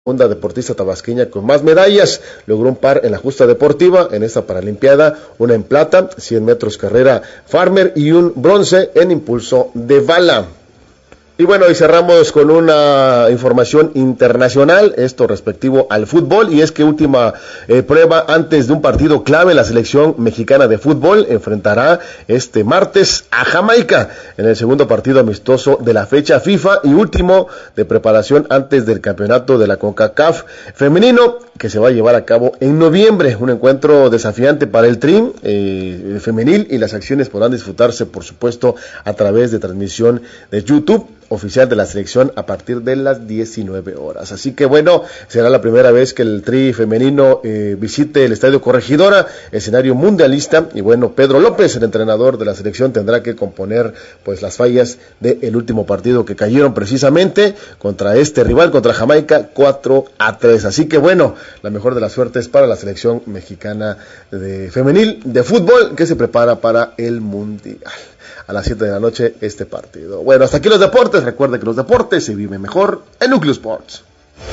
segunda deportista tabasqueña con más medallas, logró un par en la justa deportiva en esta Paralimpiada, una en plata, 100 metros carrera farmer y un bronce en impulso de bala. Y bueno, y cerramos con una información internacional, esto respectivo al fútbol, y es que última prueba antes de un partido clave, la selección mexicana de fútbol enfrentará este martes a Jamaica en el segundo partido amistoso de la fecha FIFA y último de preparación antes del campeonato de la CONCACAF femenino, que se va a llevar a cabo en noviembre, un encuentro desafiante para el Tri femenil, y las acciones podrán disfrutarse, por supuesto, a través de transmisión de YouTube oficial de la selección a partir de las 19 horas. Así que bueno, será la primera vez que el Tri femenino visite el Estadio Corregidora, escenario mundialista, y bueno, Pedro López, el entrenador de la selección, tendrá que componer pues las fallas del último partido que cayeron precisamente contra este rival, contra Jamaica, 4-3. Así que bueno, la mejor de las suertes para la selección mexicana de femenil de fútbol que se prepara para el mundial. A las 7 de la noche este partido. Bueno, hasta aquí los deportes. Recuerde que los deportes se viven mejor en Núcleo Sports.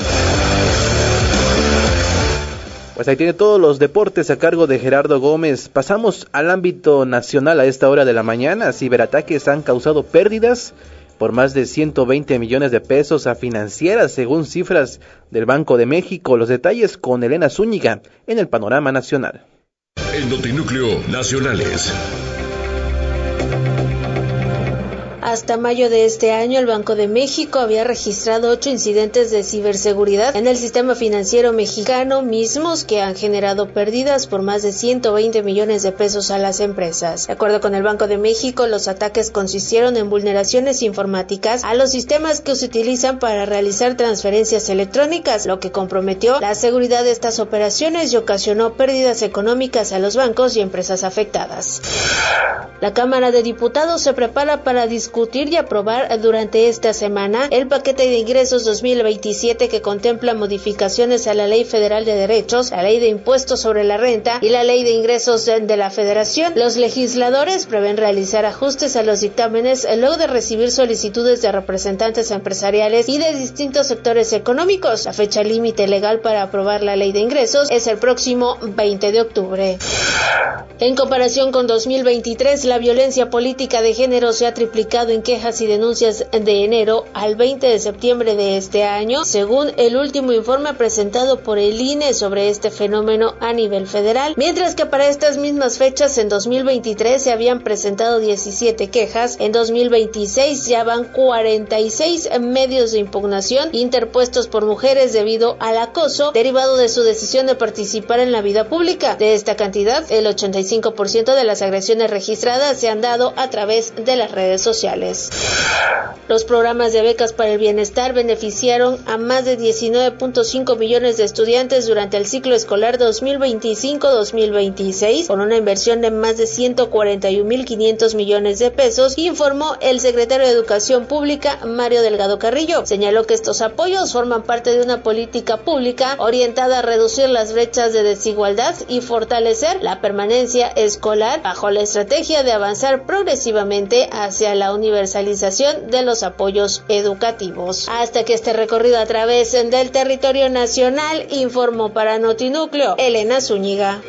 Pues ahí tiene todos los deportes a cargo de Gerardo Gómez. Pasamos al ámbito nacional a esta hora de la mañana. Ciberataques han causado pérdidas por más de 120 millones de pesos a financieras, según cifras del Banco de México. Los detalles con Elena Zúñiga en el Panorama Nacional. En Notinúcleo Nacionales. Hasta mayo de este año, el Banco de México había registrado 8 incidentes de ciberseguridad en el sistema financiero mexicano, mismos que han generado pérdidas por más de 120 millones de pesos a las empresas. De acuerdo con el Banco de México, los ataques consistieron en vulneraciones informáticas a los sistemas que se utilizan para realizar transferencias electrónicas, lo que comprometió la seguridad de estas operaciones y ocasionó pérdidas económicas a los bancos y empresas afectadas. La Cámara de Diputados se prepara para discutir y aprobar durante esta semana el paquete de ingresos 2027 que contempla modificaciones a la Ley Federal de Derechos, la Ley de Impuestos sobre la Renta y la Ley de Ingresos de la Federación. Los legisladores prevén realizar ajustes a los dictámenes luego de recibir solicitudes de representantes empresariales y de distintos sectores económicos. La fecha límite legal para aprobar la Ley de Ingresos es el próximo 20 de octubre. En comparación con 2023, la violencia política de género se ha triplicado en quejas y denuncias de enero al 20 de septiembre de este año, según el último informe presentado por el INE sobre este fenómeno a nivel federal, mientras que para estas mismas fechas en 2023 se habían presentado 17 quejas, en 2026 ya van 46 medios de impugnación interpuestos por mujeres debido al acoso derivado de su decisión de participar en la vida pública. De esta cantidad, el 85% de las agresiones registradas se han dado a través de las redes sociales. Los programas de becas para el bienestar beneficiaron a más de 19.5 millones de estudiantes durante el ciclo escolar 2025-2026, con una inversión de más de 141.500 millones de pesos, informó el secretario de Educación Pública, Mario Delgado Carrillo. Señaló que estos apoyos forman parte de una política pública orientada a reducir las brechas de desigualdad y fortalecer la permanencia escolar bajo la estrategia de avanzar progresivamente hacia la universalización de los apoyos educativos. Hasta que este recorrido a través del territorio nacional, informó para Notinúcleo Elena Zúñiga.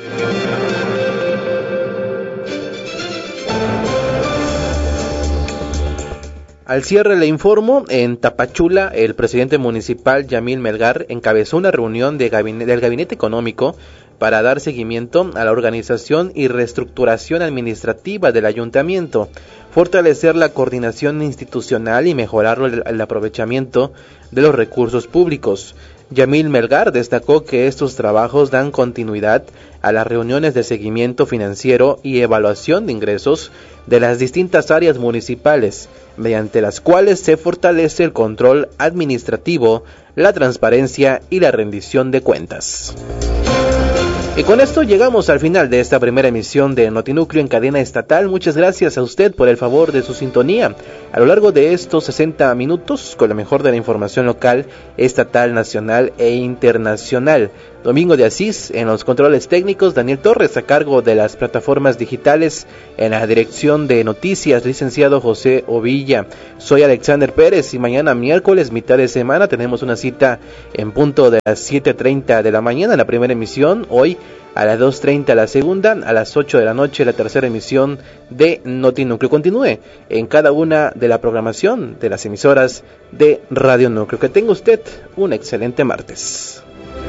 Al cierre le informo, en Tapachula, el presidente municipal Yamil Melgar encabezó una reunión del Gabinete Económico para dar seguimiento a la organización y reestructuración administrativa del ayuntamiento, fortalecer la coordinación institucional y mejorar el aprovechamiento de los recursos públicos. Yamil Melgar destacó que estos trabajos dan continuidad a las reuniones de seguimiento financiero y evaluación de ingresos de las distintas áreas municipales, mediante las cuales se fortalece el control administrativo, la transparencia y la rendición de cuentas. Y con esto llegamos al final de esta primera emisión de Notinúcleo en cadena estatal. Muchas gracias a usted por el favor de su sintonía. a lo largo de estos 60 minutos con lo mejor de la información local, estatal, nacional e internacional. Domingo de Asís en los controles técnicos, Daniel Torres a cargo de las plataformas digitales, en la dirección de noticias, licenciado José Ovilla. Soy Alexander Pérez y mañana miércoles, mitad de semana, tenemos una cita en punto de las 7:30 de la mañana, la primera emisión, hoy a las 2:30 la segunda, a las 8 de la noche la tercera emisión de Notinúcleo. Continúe en cada una de la programación de las emisoras de Radio Núcleo. Que tenga usted un excelente martes.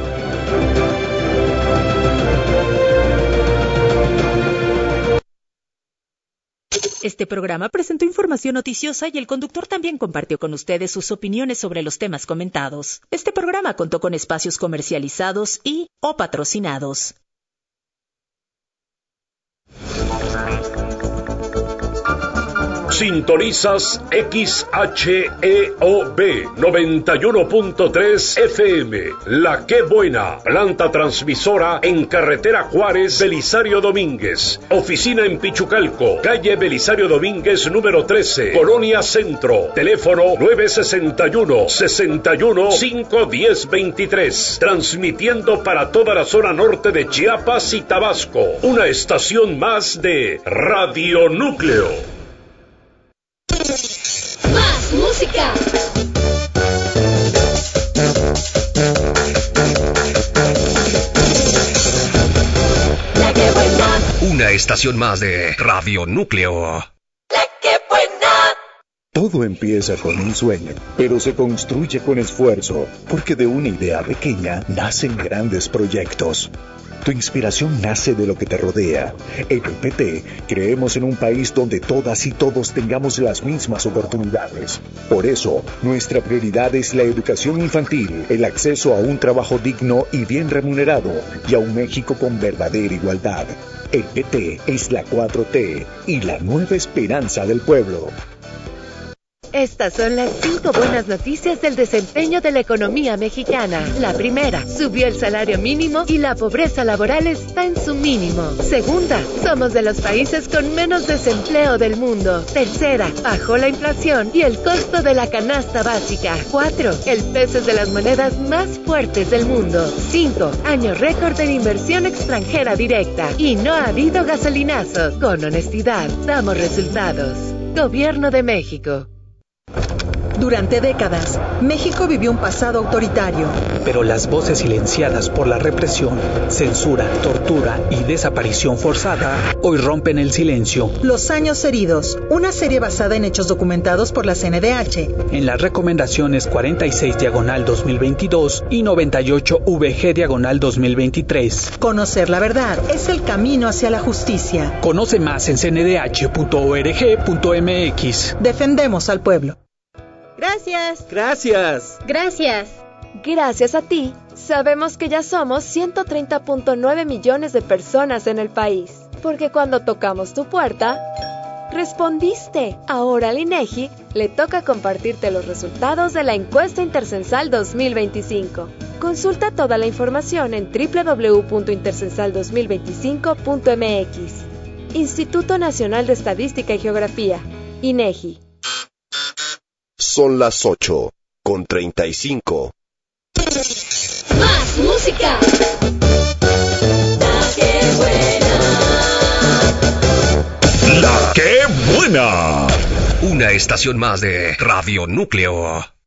Este programa presentó información noticiosa y el conductor también compartió con ustedes sus opiniones sobre los temas comentados. Este programa contó con espacios comercializados y o patrocinados. Sintonizas XHEOB 91.3 FM. La Qué Buena, planta transmisora en carretera Juárez, Belisario Domínguez. Oficina en Pichucalco, calle Belisario Domínguez número 13, Colonia Centro. Teléfono 961-61-510-23. Transmitiendo para toda la zona norte de Chiapas y Tabasco. Una estación más de Radio Núcleo. ¡Más música! La Qué Buena. Una estación más de Radio Núcleo. La Qué Buena. Todo empieza con un sueño, pero se construye con esfuerzo, porque de una idea pequeña nacen grandes proyectos. Tu inspiración nace de lo que te rodea. En el PT creemos en un país donde todas y todos tengamos las mismas oportunidades. Por eso, nuestra prioridad es la educación infantil, el acceso a un trabajo digno y bien remunerado, y a un México con verdadera igualdad. El PT es la 4T y la nueva esperanza del pueblo. Estas son las 5 buenas noticias del desempeño de la economía mexicana. La primera, subió el salario mínimo y la pobreza laboral está en su mínimo. Segunda, somos de los países con menos desempleo del mundo. Tercera, bajó la inflación y el costo de la canasta básica. 4, el peso es de las monedas más fuertes del mundo. 5, año récord en inversión extranjera directa. Y no ha habido gasolinazos. Con honestidad, damos resultados. Gobierno de México. Durante décadas, México vivió un pasado autoritario. Pero las voces silenciadas por la represión, censura, tortura y desaparición forzada hoy rompen el silencio. Los años heridos, una serie basada en hechos documentados por la CNDH. En las recomendaciones 46/2022 y 98VG/2023. Conocer la verdad es el camino hacia la justicia. Conoce más en cndh.org.mx. Defendemos al pueblo. Gracias. Gracias. Gracias. Gracias a ti, sabemos que ya somos 130.9 millones de personas en el país. Porque cuando tocamos tu puerta, respondiste. Ahora al INEGI le toca compartirte los resultados de la encuesta intercensal 2025. Consulta toda la información en www.intercensal2025.mx. Instituto Nacional de Estadística y Geografía, INEGI. Son las 8:35. ¡Más música! La Qué Buena. La Qué Buena. Una estación más de Radio Núcleo.